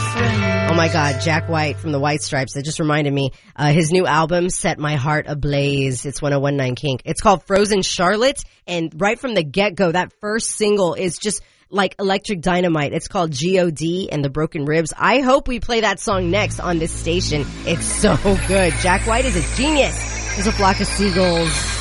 Oh my God, Jack White from the White Stripes. That just reminded me. His new album set my heart ablaze. It's 101.9 Kink. It's called Frozen Charlotte. And right from the get-go, that first single is just like electric dynamite. It's called G.O.D. and the Broken Ribs. I hope we play that song next on this station. It's so good. Jack White is a genius. There's a flock of seagulls.